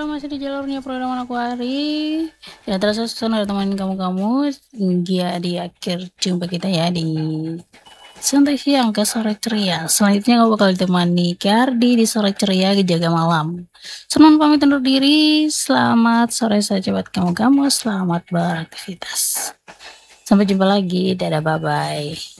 masih di jalurnya program Anak Wari. Ya terasa ada teman kamu-kamu dia di akhir jumpa kita ya di santai siang ke sore ceria. Selanjutnya aku bakal ditemani Kardi di sore ceria ke jaga malam. Senon pamit undur diri. Selamat sore saja buat kamu-kamu. Selamat beraktivitas. Sampai jumpa lagi. Dadah, bye-bye.